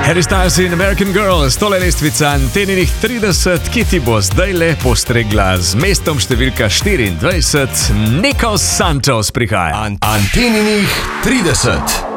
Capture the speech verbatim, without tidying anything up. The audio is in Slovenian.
Harry Styles in American Girl, stole lestvica Anteninih trideset, ki ti bo zdaj le postregla z mestom številka štiriindvajset. Nikos Santos prihaja. Anteninih trideset.